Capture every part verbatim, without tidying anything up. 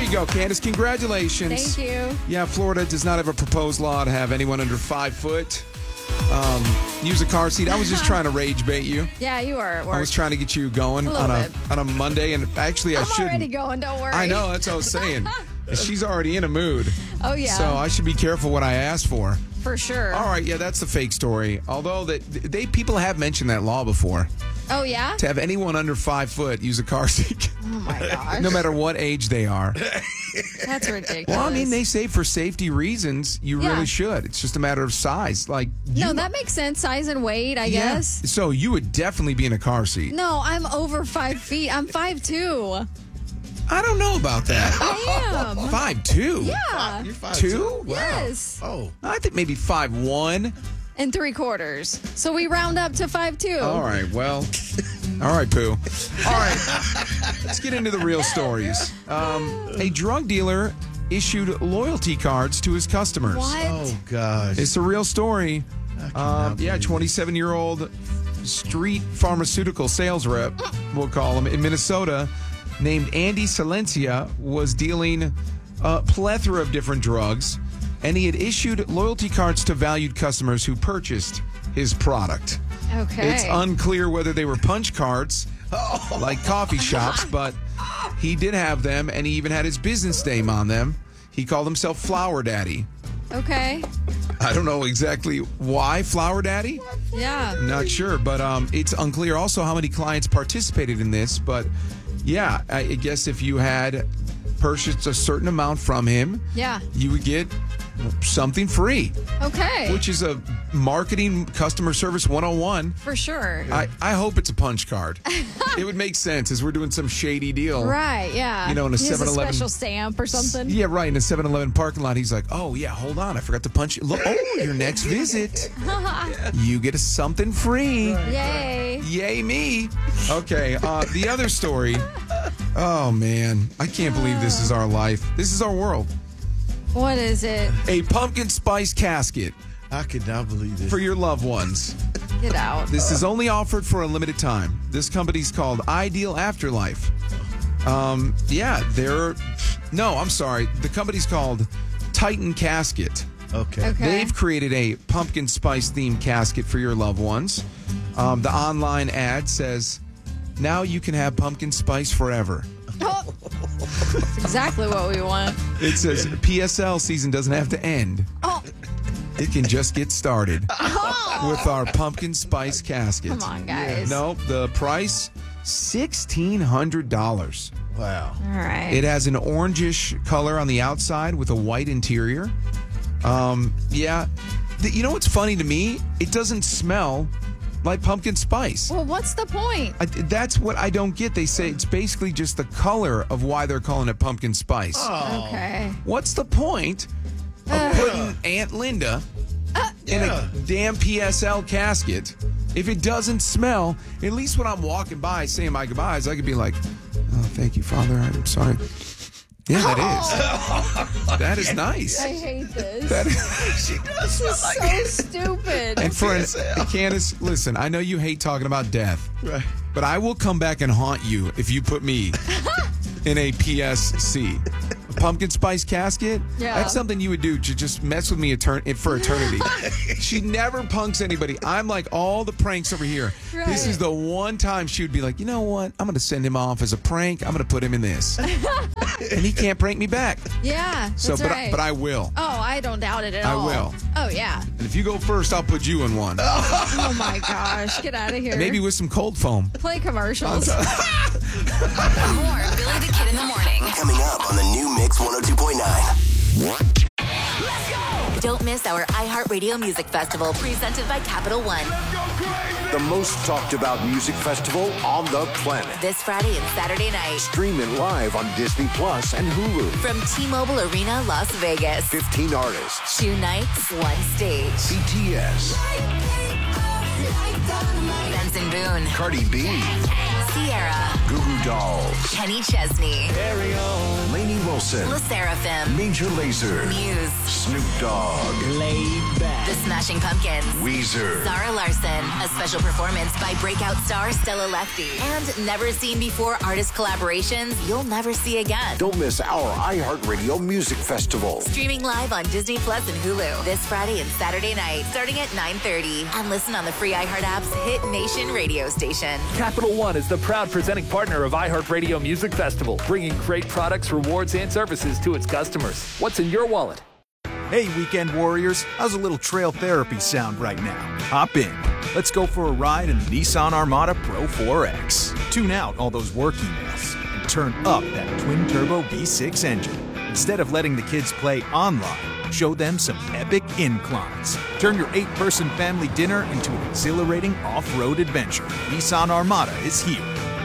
you go, Candace. Congratulations. Thank you. Yeah, Florida does not have a proposed law to have anyone under five foot um, use a car seat. I was just trying to rage bait you. Yeah, you are at work. I was trying to get you going A on a bit. on a Monday, and actually I I'm shouldn't. already going, don't worry. I know, that's what I was saying. She's already in a mood. Oh, yeah. So I should be careful what I ask for. For sure. All right, yeah, that's the fake story. Although that they people have mentioned that law before. Oh, yeah? To have anyone under five foot use a car seat. Oh, my gosh. No matter what age they are. That's ridiculous. Well, I mean, they say for safety reasons, you Yeah. really should. It's just a matter of size. Like you, No, that makes sense. Size and weight, I yeah. guess. So you would definitely be in a car seat. No, I'm over five feet. I'm five two. I don't know about that. I am. Five two. Yeah. You're five Two? two? Wow. Yes. Oh. I think maybe five one. And three quarters. So we round up to five two. All right. Well. All right, Pooh. All right. Let's get into the real stories. Um, a drug dealer issued loyalty cards to his customers. What? Oh, gosh. It's a real story. I cannot Um, yeah, believe it. twenty-seven-year-old street pharmaceutical sales rep, we'll call him, in Minnesota, named Andy Silencia, was dealing a plethora of different drugs, and he had issued loyalty cards to valued customers who purchased his product. Okay. It's unclear whether they were punch cards, like coffee shops, but he did have them, and he even had his business name on them. He called himself Flower Daddy. Okay. I don't know exactly why Flower Daddy. Yeah. Not sure, but um, it's unclear also how many clients participated in this. But yeah, I guess if you had purchased a certain amount from him, Yeah. you would get something free, Okay. which is a marketing customer service one oh one. For sure. I, I hope it's a punch card. It would make sense as we're doing some shady deal. Right, yeah. You know, in a He has seven eleven special stamp or something. Yeah, right. In a seven eleven parking lot, he's like, oh, yeah, hold on. I forgot to punch you. Look, oh, your next visit. You get a something free. Yay. Yay, me. Okay, uh, the other story. Oh, man. I can't believe this is our life. This is our world. What is it? A pumpkin spice casket I could not believe this. for your loved ones. Get out. This is only offered for a limited time. This company's called Ideal Afterlife. Um, yeah, they're... No, I'm sorry. The company's called Titan Casket. Okay. Okay. They've created a pumpkin spice themed casket for your loved ones. Um, the online ad says, now you can have pumpkin spice forever. Oh. That's exactly what we want. It says P S L season doesn't have to end. Oh, It can just get started with our pumpkin spice casket. come on, guys. No, the price, sixteen hundred dollars. Wow. All right. It has an orangish color on the outside with a white interior. Um, yeah. The- you know what's funny to me? It doesn't smell like pumpkin spice. Well, what's the point? I, that's what I don't get. They say it's basically just the color of why they're calling it pumpkin spice. Oh. Okay. What's the point of putting Aunt Linda in Yeah. a damn P S L casket if it doesn't smell? At least when I'm walking by saying my goodbyes, I could be like, oh, thank you, Father. I'm sorry. Yeah, that is. That is nice. I hate this. That is, She does This is so stupid. and for an, P S L. Candace, listen, I know you hate talking about death, Right. but I will come back and haunt you if you put me in a P S C. A pumpkin spice casket? Yeah. That's something you would do to just mess with me etern- for eternity. She never punks anybody. I'm like all the pranks over here. This Right. is the one time she would be like, you know what? I'm going to send him off as a prank. I'm going to put him in this. And he can't prank me back. Yeah, that's So, but, right. I, but I will. Oh, I don't doubt it at I all. will. Oh, yeah. And if you go first, I'll put you in one. Oh, my gosh. Get out of here. Maybe with some cold foam. Play commercials. More Billy the Kid in the morning. Coming up on the new Mix one oh two point nine. Don't miss our iHeartRadio Music Festival presented by Capital One. The most talked about music festival on the planet. This Friday and Saturday night Stream it live on Disney Plus and Hulu. from T-Mobile Arena, Las Vegas. fifteen artists. Two nights, one stage. B T S, Benson Boone, Cardi B, Sierra, Goo Goo Dolls, Kenny Chesney, Lainey Wilson, Le Seraphim, Major Lazer, Muse, Snoop Dogg, Laid Back, The Smashing Pumpkins, Weezer, Zara Larson, a special performance by breakout star Stella Lefty, and never seen before artist collaborations you'll never see again. Don't miss our iHeartRadio Music Festival. Streaming live on Disney Plus and Hulu this Friday and Saturday night, starting at nine thirty. And listen on the free iHeart app's Hit Nation radio station. Capital One is the proud presenting partner of iHeartRadio Music Festival, bringing great products, rewards, and services to its customers. What's in your wallet? Hey, weekend warriors, how's a little trail therapy sound right now? Hop in. Let's go for a ride in the Nissan Armada Pro four X. Tune out all those work emails and turn up that twin-turbo V six engine. Instead of letting the kids play online, show them some epic inclines. Turn your eight-person family dinner into an exhilarating off-road adventure. Nissan Armada is here.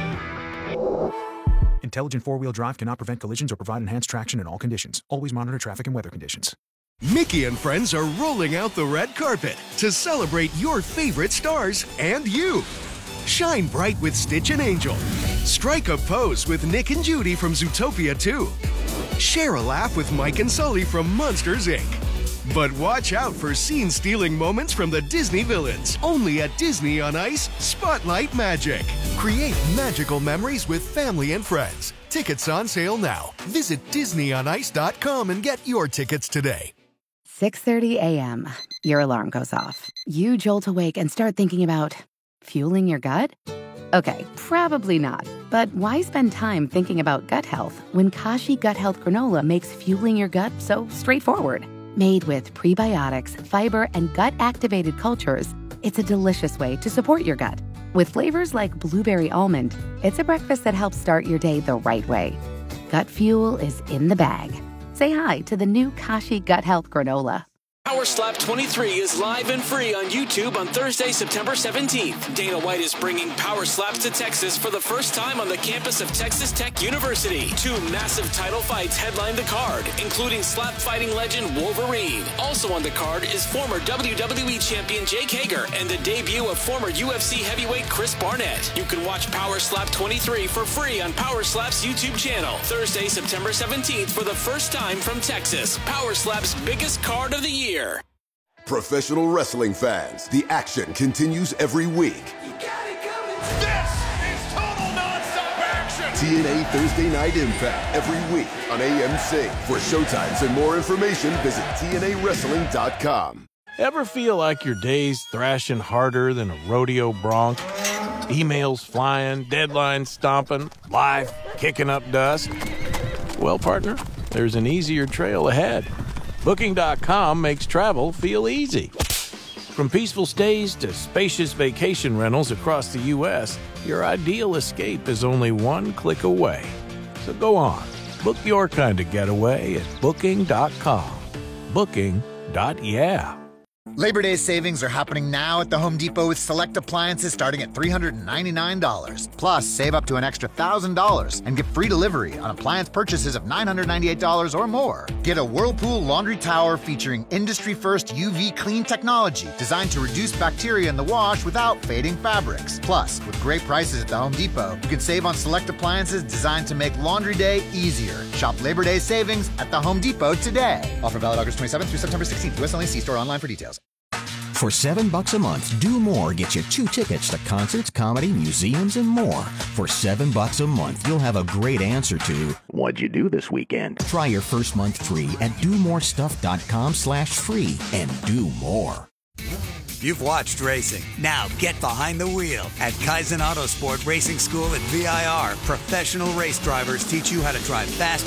Intelligent four-wheel drive cannot prevent collisions or provide enhanced traction in all conditions. Always monitor traffic and weather conditions. Mickey and friends are rolling out the red carpet to celebrate your favorite stars and you. Shine bright with Stitch and Angel. Strike a pose with Nick and Judy from Zootopia two. Share a laugh with Mike and Sully from Monsters, Incorporated. But watch out for scene-stealing moments from the Disney villains. Only at Disney on Ice Spotlight Magic. Create magical memories with family and friends. Tickets on sale now. Visit Disney on Ice dot com and get your tickets today. six thirty a.m. Your alarm goes off. You jolt awake and start thinking about fueling your gut? Okay, probably not. But why spend time thinking about gut health when Kashi Gut Health Granola makes fueling your gut so straightforward? Made with prebiotics, fiber, and gut-activated cultures, it's a delicious way to support your gut. With flavors like blueberry almond, it's a breakfast that helps start your day the right way. Gut fuel is in the bag. Say hi to the new Kashi Gut Health Granola. Power Slap twenty-three is live and free on YouTube on Thursday, September seventeenth. Dana White is bringing Power Slaps to Texas for the first time on the campus of Texas Tech University. Two massive title fights headline the card, including slap fighting legend Wolverine. Also on the card is former W W E champion Jake Hager and the debut of former U F C heavyweight Chris Barnett. You can watch Power Slap twenty-three for free on Power Slap's YouTube channel. Thursday, September seventeenth for the first time from Texas. Power Slap's biggest card of the year. Professional wrestling fans, the action continues every week. You got it coming. This is total nonstop action. T N A Thursday Night Impact every week on A M C. For showtimes and more information, visit T N A wrestling dot com. Ever feel like your day's thrashing harder than a rodeo bronc? Emails flying, deadlines stomping, life kicking up dust? Well, partner, there's an easier trail ahead. Booking dot com makes travel feel easy. From peaceful stays to spacious vacation rentals across the U S, your ideal escape is only one click away. So go on, book your kind of getaway at Booking dot com. Booking. Yeah. Labor Day savings are happening now at the Home Depot with select appliances starting at three hundred ninety-nine dollars. Plus, save up to an extra one thousand dollars and get free delivery on appliance purchases of nine hundred ninety-eight dollars or more. Get a Whirlpool laundry tower featuring industry-first U V clean technology designed to reduce bacteria in the wash without fading fabrics. Plus, with great prices at the Home Depot, you can save on select appliances designed to make laundry day easier. Shop Labor Day savings at the Home Depot today. Offer valid August twenty-seventh through September sixteenth. U S only. See store online for details. For seven bucks a month, Do More gets you two tickets to concerts, comedy, museums, and more. For seven bucks a month, you'll have a great answer to what'd you do this weekend? Try your first month free at do more stuff dot com slash free and do more. You've watched racing. Now get behind the wheel. At Kaizen Autosport Racing School at V I R, professional race drivers teach you how to drive fast